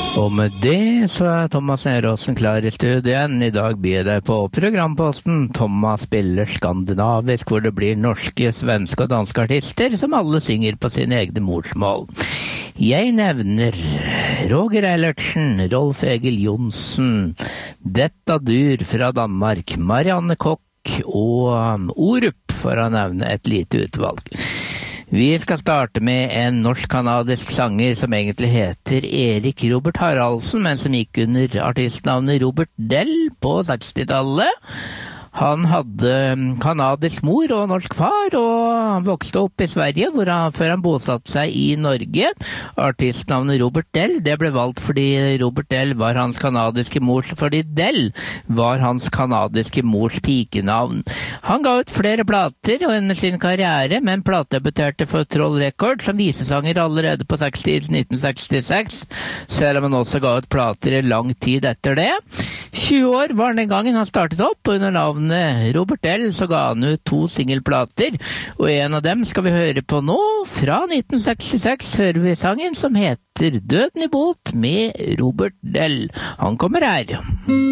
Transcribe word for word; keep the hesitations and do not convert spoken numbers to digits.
Og med det så er Thomas Neråsen klar i studien. I dag byr jeg på programposten Thomas spiller skandinavisk, hvor det blir norske, svenske og danske artister som alle synger på sine egne morsmål. Jeg nevner Roger Eilertsen, Rolf Egil Jonsen, Detta Dur fra Danmark, Marianne Kokk og Orup, for å nevne et lite utvalg. Vi skal starte med en norsk-kanadisk sanger som egentlig heter Erik Robert Haraldsen, men som gikk under artistnavnet Robert Dell på sekstitallet. Han hadde kanadisk mor og norsk far, og vokste opp i Sverige, hvor han, før han bosatte seg i Norge. Artistnavnet Robert Dell, det ble valgt fordi Robert Dell var hans kanadiske mors, fordi Dell var hans kanadiske mors pikenavn. Han ga ut flere plater under sin karriere, men platedebuterte for Troll Records som visesanger allerede på nitten sekstiseks, selv om han også ga ut plater i lang tid etter det. tjue år var den gangen han startet opp, og under navnet Robert Dell så ga han ut to singelplater, og en av dem skal vi høre på nå. Fra nitten sekstiseks hører vi sangen som heter Døden i båt med Robert Dell. Han kommer her.